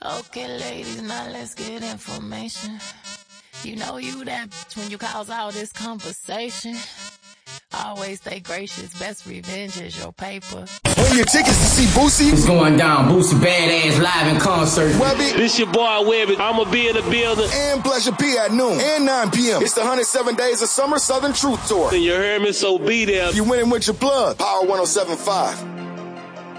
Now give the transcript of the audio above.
Okay, ladies, now let's get information. You know you that bitch when you cause all this conversation. Always stay gracious, best revenge is your paper. Win your tickets to see Boosie. It's going down. Boosie Badass live in concert. Webby. This your boy Webby. I'ma be in the building. And Pleasure P at noon and 9 p.m. It's the 107 Days of Summer Southern Truth Tour. And you heard me, so be there. You winning with your plug. Power 107.5.